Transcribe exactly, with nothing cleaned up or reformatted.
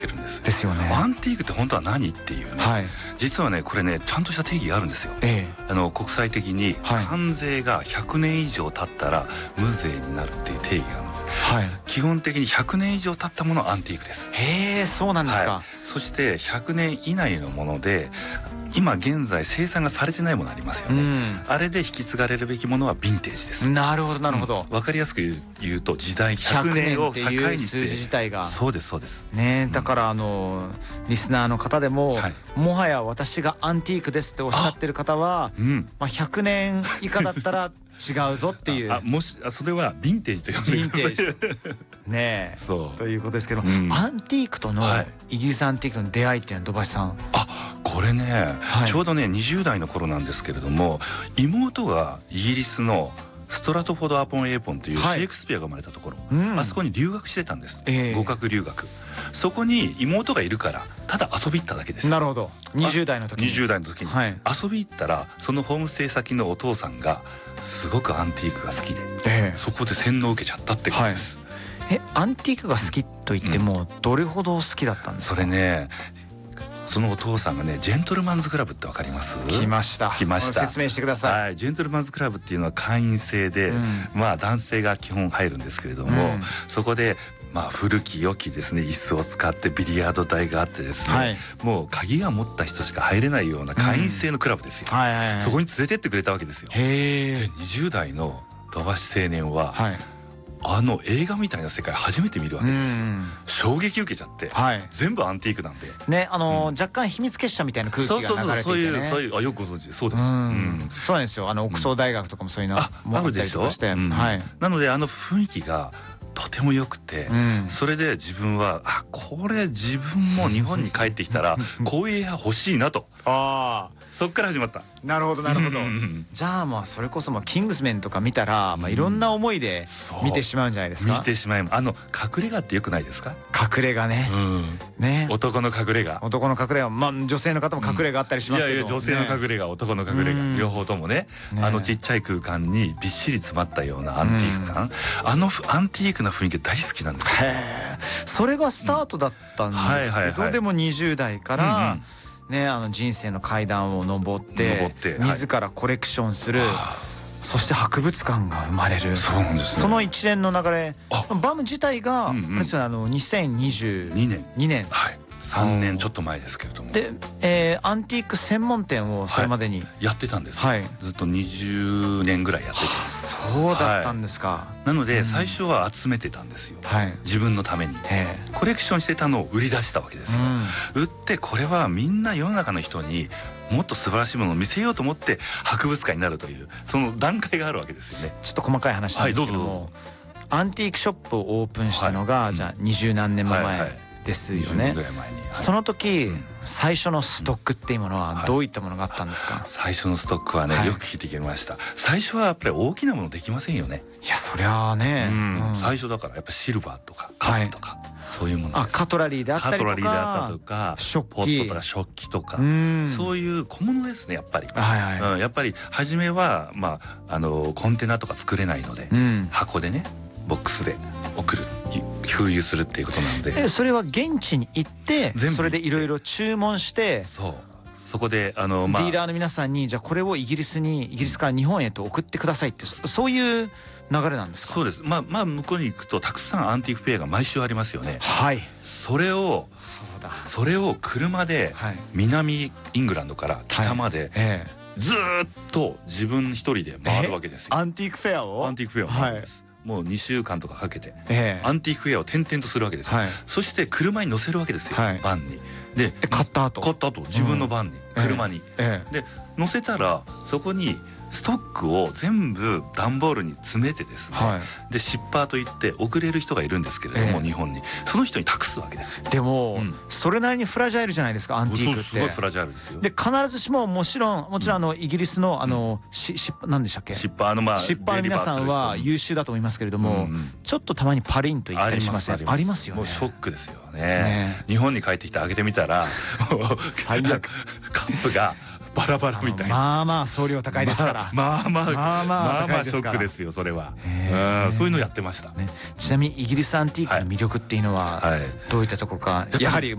るんです。 ですよね。 アンティークって本当は何っていうね、はい、実はねこれねちゃんとした定義があるんですよ、ええ、あの国際的に関税がひゃくねん以上経ったら無税になるっていう定義があるんです、はい、基本的にひゃくねん以上経ったものはアンティークです。 へえ、そうなんですか、はい、 そしてひゃくねん以内のもので今現在生産がされてないものありますよね、うん、あれで引き継がれるべきものはヴィンテージです。 なるほどなるほど、 うん、分かりやすく言うと時代ひゃくねんを境にしてひゃくねんっていう数字自体がそうですそうですね、だからあのリスナーの方でも、はい、もはや私がアンティークですっておっしゃってる方は、うん、まあひゃくねん以下だったら違うぞっていうああもしあそれはヴィンテージと呼んでください。 ヴィンテージねえそうということですけど、うん、アンティークとの、はい、イギリスアンティークの出会いっていうのは土橋さん。 あこれね、はい、ちょうどねにじゅう代の頃なんですけれども、妹がイギリスのストラトフォード・アポン・エーポンというシェイクスピアが生まれたところ、はい、あそこに留学してたんです、えー、語学留学。そこに妹がいるからただ遊び行っただけです。 なるほど。にじゅう代の時ににじゅう代の時に、はい、遊び行ったらそのホームステイ先のお父さんがすごくアンティークが好きで、えー、そこで洗脳を受けちゃったってことです、 はい、えアンティークが好きと言ってもどれほど好きだったんですか。 それねそのお父さんがねジェントルマンズクラブってわかります？ 来ました来ました。 説明してください。 はい、ジェントルマンズクラブっていうのは会員制で、うん、まあ男性が基本入るんですけれども、うん、そこでまあ古き良きですね椅子を使ってビリヤード台があってですね、はい、もう鍵が持った人しか入れないような会員制のクラブですよ、うんはいはいはい、そこに連れてってくれたわけですよ。へでにじゅう代の土橋青年は、はい、あの映画みたいな世界初めて見るわけですよ。衝撃受けちゃって、はい、全部アンティークなんでね、あのーうん、若干秘密結社みたいな空気が流れていてね。そうそうそう、そういうそういうあよくご存知。そうです、うん、 そうなんですよ。あのオックスフォード大学とかもそういうのもあったりとかして、うんはい、 なのであの雰囲気がとても良くて、うん、それで自分はあこれ自分も日本に帰ってきたらこういう部屋欲しいなとあそっから始まった。 なるほどなるほどじゃあまあそれこそまあキングスメンとか見たら、まあ、いろんな思いで見てしまうんじゃないですか。 見てしまいあの隠れ家ってよくないですか。 隠れ家ね、うん、ね男の隠れ家男の隠れ家、まあ女性の方も隠れ家あったりしますけど、うん、いやいや女性の隠れ家、ね、男の隠れ家両方とも ね, ねあのちっちゃい空間にびっしり詰まったようなアンティーク感、うん、あのアンティークな雰囲気大好きなんですよ。 へーそれがスタートだったんですけど、でもにじゅう代から、うんうんね、あの人生の階段を上ってって自らコレクションする、はい、そして博物館が生まれる。 そうなんです、ね、 その一連の流れバム自体が、うんうん、あのにせんにじゅうにねんにねん、 はい、さんねんちょっと前ですけれどもで、えー、アンティーク専門店をそれまでに、はい、 やってたんです、はい、ずっとにじゅうねんぐらいやってたんです。 そうだったんですか、はい、 なので最初は集めてたんですよ、はい、自分のためにコレクションしてたのを売り出したわけですよ、うん、売ってこれはみんな世の中の人にもっと素晴らしいものを見せようと思って博物館になるというその段階があるわけですよね。 ちょっと細かい話なんですけども、はい、どうぞどうぞ。アンティークショップをオープンしたのが、はい、じゃあにじゅうなんねんも前ですよね。その時、うん、最初のストックっていうものはどういったものがあったんですか。はい、 最初のストックはね、はい、よく聞いてきました。最初はやっぱり大きなものできませんよね。 いやそりゃあね、うんうん、最初だからやっぱシルバーとかカップとか、はい、そういうものです。 あカトラリーであったりとかカトラリーであったとか食器ポットとか食器とかそういう小物ですねやっぱり、はいはい、うん、やっぱり初めは、まあ、あのコンテナとか作れないので、うん、箱でねボックスで送る空輸するっていうことなので、 それは現地に行ってそれでいろいろ注文して、 そうそこであの、 まあ、ディーラーの皆さんにじゃあこれをイギリスにイギリスから日本へと送ってくださいってそういう流れなんですか。 そうです。まあまあ向こうに行くとたくさんアンティークフェアが毎週ありますよね。はい。それをそうだそれを車で南イングランドから北まで、はいええ、ずーっと自分一人で回るわけですよ。 アンティークフェアをアンティークフェアを回るんです。はいもうにしゅうかんとかかけて、ええ、アンティークフェアを転々とするわけですよ、はい、そして車に乗せるわけですよ、はい、バンにで買った後買った後自分のバンに、うん、車に、ええ、で乗せたらそこにストックを全部段ボールに詰めてですね、はい、でシッパーといって送れる人がいるんですけれども、ええ、日本にその人に託すわけですよ。 でも、うん、それなりにフラジャイルじゃないですかアンティークって。 すごいフラジャイルですよ。 で必ずしももちろんもちろんあのイギリスのあの、うん、しし何でしたっけシッパーのまあシッパーの皆さんは優秀だと思いますけれども、うんうん、ちょっとたまにパリンと言ったりしません？ありますよね。 もうショックですよね。ね日本に帰ってきて開けてみたら最悪カップがバララバラみたいな。 まあまあ送料高いですから。 まあまあまあまあ高いですから。 まあまあショックですよそれは。そういうのやってました。 ちなみにイギリスアンティークの魅力っていうのはどういったところか。やはり